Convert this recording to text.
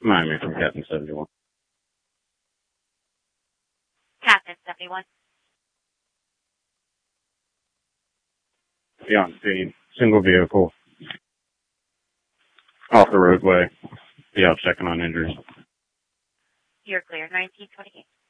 Miami from Captain 71. Captain 71. Be on scene. Single vehicle. Off the roadway. Be out checking on injuries. You're clear. 1928.